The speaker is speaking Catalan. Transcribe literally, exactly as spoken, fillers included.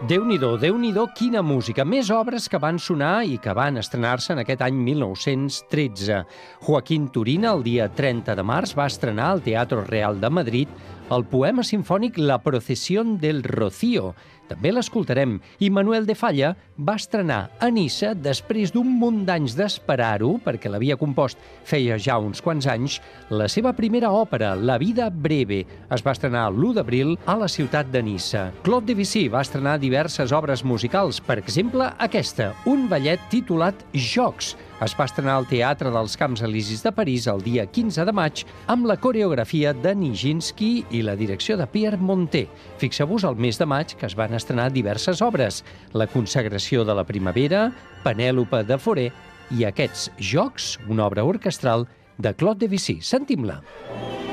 Déu-n'hi-do, Déu-n'hi-do, quina música! Més obres que van sonar i que van estrenar-se en aquest any mil nou-cents tretze. Joaquín Turina, el dia trenta de març, va estrenar al Teatro Real de Madrid el poema simfònic La procesión del Rocío. També l'escoltarem. I Manuel de Falla va estrenar a Niça, després d'un munt d'anys d'esperar-ho, perquè l'havia compost feia ja uns quants anys, la seva primera òpera, La vida breve. Es va estrenar l'u d'abril a la ciutat de Niça. Claude Debussy va estrenar diverses obres musicals, per exemple aquesta, un ballet titulat Jocs. Es va estrenar al Teatre dels Camps Elisis de París el dia quinze de maig amb la coreografia de Nijinsky i la direcció de Pierre Montet. Fixeu-vos el mes de maig que es van estrenar diverses obres, La consagració de la primavera, Penèlope de Fauré i aquests Jocs, una obra orquestral de Claude Debussy. Sentim-la.